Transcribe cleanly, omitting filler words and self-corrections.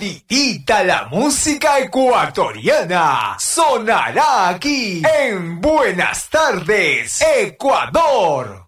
Toditita la música ecuatoriana sonará aquí en Buenas Tardes, Ecuador.